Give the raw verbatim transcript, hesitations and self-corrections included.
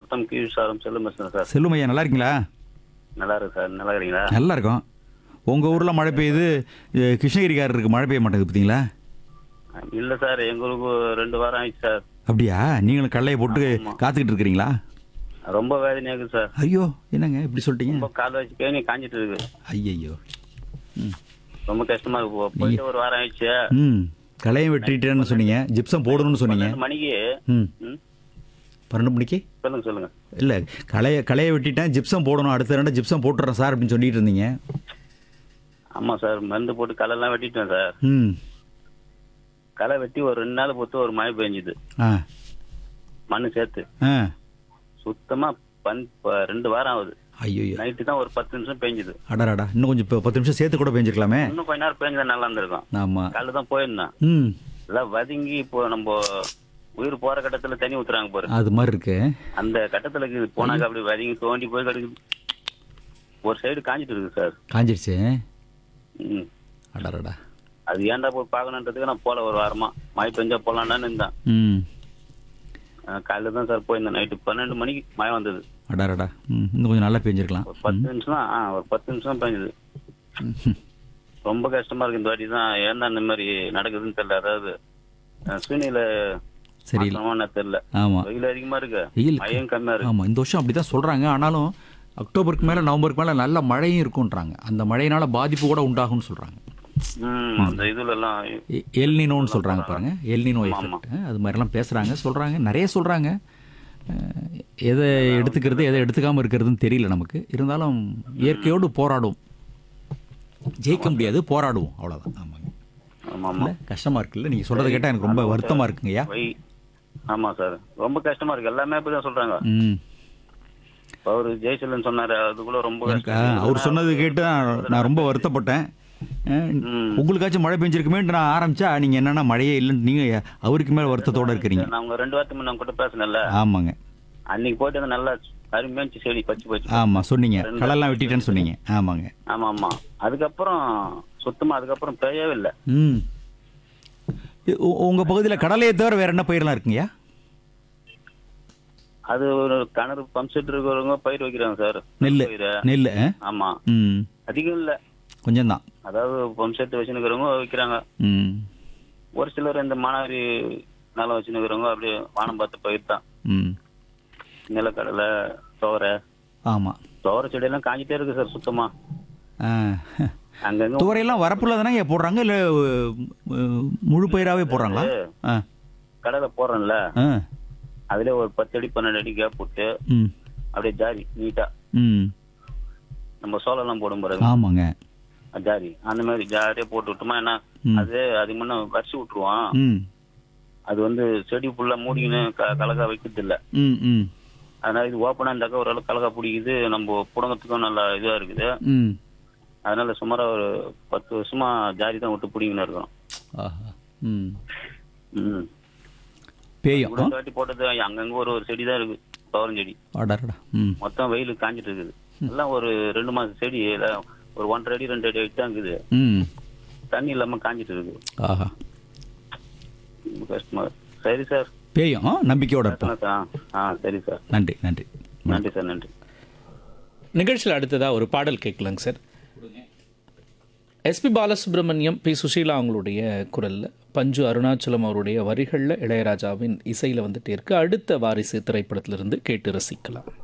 குளத்தம் கீழ்சாரம் செல்லும் பேசுறேன் சார். செல்லும் ஐயா நல்லா இருக்கீங்களா? நல்லா இருக்கு சார். நல்லா இருக்கீங்களா? நல்லா இருக்கோம். உங்கள் ஊரில் மழை பெய்யுது, அஹ், கிருஷ்ணகிரிக்காரருக்கு மழை பெய்ய மாட்டேங்குது பார்த்தீங்களா? இல்ல சார், எங்களுக்கு ரெண்டு வாரம் ஆயிடுச்சு சார். அப்படியா? நீங்களும் கடலையை போட்டு ஆமா. காத்துக்கிட்டு இருக்கிறீங்களா? ரொம்ப வேதனையா இருக்கு சார். ஐயோ, என்னங்க இப்படி சொல்லிட்டீங்க? ரொம்ப கால் வச்சு பேணி காஞ்சிட்டு இருக்கு. ஐயையோ. ம் ரொம்ப கஷ்டமா இருக்கு. போ- போயிட்டு ஒரு வாரம் ஆயிடுச்சு. ம் களையை வெட்டிட்டேன்னு சொன்னீங்க, ஜிப்சம் போடணும்னு சொன்னீங்க. பன்னெண்டு மணிக்கு ம் ம், பன்னெண்டு மணிக்கு சொல்லுங்க சொல்லுங்க. இல்லை, களையை களையை வெட்டிட்டேன், ஜிப்சம் போடணும், அடுத்த ரெண்டு ஜிப்சம் போட்டுறேன் சார் அப்படின்னு சொல்லிட்டு இருந்தீங்க. ஆமா சார், மருந்து போட்டு களை எல்லாம் வெட்டிட்டேன் சார். ம் களை வெட்டி ஒரு ரெண்டு நாள் பொறுத்து ஒரு மழை பெஞ்சுது, ஆ மண்ணு சேர்த்து. ஆ சுத்தமா பன் ப- ரெண்டு வாரம் ஆகுது. ஐயோ, நைட்டு தான் ஒரு பத்து நிமிஷம் பெஞ்சுது. அடாடாடா, இன்னும் கொஞ்சம் இப்போ பத்து நிமிஷம் சேர்த்து கூட பெஞ்சிருக்கலாமே. இன்னும் கொஞ்ச நேரம் பெஞ்சா நல்லா இருந்திருக்கும். ஆமாம். காலைல தான் போயிருந்தேன். ம் எல்லாம் வதங்கி இப்போ நம்ம உயிர் போற கட்டத்துல தண்ணி ஊத்துறாங்க பாரு, அது மாதிரி இருக்கு. அந்த கட்டத்துல இருக்குது. போனாக்க அப்படி வதங்கி தோண்டி போய் கிடக்குது. ஒரு சைடு காஞ்சிட்டு இருக்கு சார். காஞ்சிடுச்சு. ம். அடாடாடா. அது ஏன்டா போய் பார்க்கணுன்றதுக்கு நான் போல ஒரு வாரமா. மழை பெஞ்சா போலான்னு இருந்தேன். ம் காலையில தான் சார் போயிருந்தேன். நைட்டு பன்னெண்டு மணிக்கு மழை வந்தது. அடாடாடா. ம் இன்னும் கொஞ்சம் நல்லா பெஞ்சிருக்கலாம். ஒரு பத்து நிமிஷம் தான். ஆ ஒரு பத்து நிமிஷம் பெஞ்சது. ம். ரொம்ப கஷ்டமா இருக்கு இந்த வாட்டி தான். ஏன் தான் இந்த மாதிரி நடக்குதுன்னு தெரியல. அதாவது அஹ், சூழ்நிலை சரியில்லை. மாற்றமா தெரியல. ஆமாம், வெயில் அதிகமா இருக்கு, வெயில் மழையும் கம்மியா இருக்கு. ஆமாம், இந்த வருஷம் அப்படி தான் சொல்கிறாங்க. ஆனாலும் அக்டோபருக்கு மேலே நவம்பருக்கு மேலே நல்ல மழையும் இருக்குன்றாங்க. அந்த மழையினால பாதிப்பு கூட உண்டாகும்னு சொல்கிறாங்க. ம் அந்த இதுல எல்லாம் எல்னினோன்னு சொல்கிறாங்க பாருங்க, எல்னினோ ஆமா. எஃபெக்ட், அது மாதிரிலாம் பேசுகிறாங்க, சொல்கிறாங்க, நிறைய சொல்கிறாங்க. எதை எடுத்துக்கிறது எதை எடுத்துக்காமல் இருக்கிறதுன்னு தெரியல நமக்கு. இருந்தாலும் இயற்கையோடு போராடும், ஜெயிக்க முடியாது, போராடுவோம், அவ்வளோதான். ஆமாங்க. ஆமா ஆமா இல்லை, கஷ்டமாக இருக்குல்ல, நீங்கள் சொல்கிறத கேட்டால் எனக்கு ரொம்ப வருத்தமாக இருக்குங்கய்யா. வை ஆமா சார், ரொம்ப கஷ்டமா இருக்கு. எல்லாமே அப்படிதான் சொல்றாங்க. ம் அவரு ஜெயசீலன் சொன்னாரு, அதுக்குள்ள ரொம்ப எனக்கு கஷ்டம். அவர் சொன்னது கேட்டு நான் நான் ரொம்ப வருத்தப்பட்டேன். அஹ், ம். உங்களுக்காச்சும் மழை பெஞ்சிருக்குமேன்ட்டு நான் ஆரம்பிச்சா நீங்கள் என்னென்னா மழையே இல்லைன்னு நீங்கள் அவருக்கு மேலே வருத்தத்தோடு இருக்கிறீங்க. நான் உங்க ரெண்டு வாரத்துக்கு முன்ன கூட பேசினேன்ல, ஆமாங்க. அன்னைக்கு போயிட்டு வந்து நல்லா அருமையாச்சு செடி பச்சு பச்சு. ஆமாம் சொன்னீங்க, களெல்லாம் வெட்டிட்டேன்னு சொன்னீங்க. ஆமாங்க. ஆமா ஆமா. அதுக்கப்புறம் சுத்தமா அதுக்கப்புறம் பெய்யவே இல்லை. ம் உங்கள் பகுதியில் கடலையை தவிர வேறு என்ன பயிரெலாம் இருக்குங்கய்யா? அது ஒரு கிணறு பம்ப் செட் இருக்கிறவங்க பயிர் வைக்கிறாங்க சார். நெல் பயிரு. நெல் ஆ? ஆமா, ம் அதிகம் இல்ல, கொஞ்சம் தான். அதாவது பம்ப் செட் வச்சுருக்கிறவங்க வைக்கிறாங்க. ம் ஒரு சிலர் இந்த மானாவாரி நிலம் வச்சுருக்கிறவங்க அப்படியே வானம் பார்த்து பயிர் தான். ம் நிலக்கடலை, துவரை. ஆமாம். துவரை செடியெல்லாம் காஞ்சிட்டே இருக்கு சார் சுத்தமா. அங்கங்க துவரையெல்லாம் வரப்புல தானே போடுறாங்க, இல்லை முழு பயிராகவே போடுறாங்களா? ஆ கடலை போடுறோம்ல, ஆ அதுல ஒரு பத்து அடி பன்னெண்டு அடி கேப் போட்டு ம் அப்படியே ஜாரி நீட்டா ம் நம்ம சோளம் எல்லாம் போடும் பாருங்க, ஆமாங்க. ஜாரி அந்த மாதிரி ஜாரியா போட்டு விட்டோமா, ஏன்னா ம். அது அதுக்கு முன்ன வரிசை விட்டுருவான். ம் அது வந்து செடி ஃபுல்லா மூடிக்கின்னு க- கலக்கா வைக்கிறது இல்ல. ம் ம் அதனால இது ஓப்பனா இருந்தாக்கா ஓரளவு கலக்கா பிடிக்குது, நம்ம புடங்கத்துக்கும் நல்லா இதுவா இருக்குது. ம் அதனால சுமாரா ஒரு பத்து வருஷமா ஜாரி தான் விட்டு பிடிங்கன்னு இருக்கோம். ஆஹா. ம் ம் பேயும். கூட இந்த வாட்டி போட்டது அங்கங்க ஒரு ஒரு செடி தான் இருக்கு, துவரம் செடி. அடடா. ம் மொத்தம் வெயில் காஞ்சிட்டு இருக்குது. எல்லாம் ஒரு ரெண்டு மாசம் செடி, எல்லாம் ஒரு ஒன்றரை அடி ரெண்டு அடி தான் இருக்குது. ம் தண்ணி இல்லாம காஞ்சிட்டு இருக்குது. ஆஹா. ரொம்ப கஷ்டமா இருக்கு. சரி சார், பேயும், நம்பிக்கையோட இருப்போம். ஆ ஆ சரி சார், நன்றி நன்றி. நன்றி சார், நன்றி. நிகழ்ச்சியில் அடுத்ததாக ஒரு பாடல் கேட்கலாங்க sir. SP Balasubramaniam, B Sushila அவங்களுடைய குரலில், பஞ்சு அருணாச்சலம் அவருடைய வரிகளில், இளையராஜாவின் இசையில் வந்துட்டே இருக்கு. அடுத்த வாரிசு திரைப்படத்திலிருந்து கேட்டு ரசிக்கலாம்.